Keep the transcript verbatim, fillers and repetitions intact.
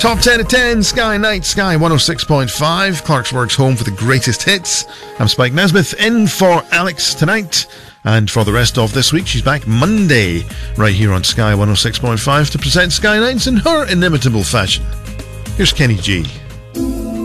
Top ten to ten, Sky Night, Sky one oh six point five, Clarksworks home for the greatest hits. I'm Spike Nesmith, in for Alex tonight. And for the rest of this week, she's back Monday, right here on Sky one oh six point five to present Sky Nights in her inimitable fashion. Here's Kenny G.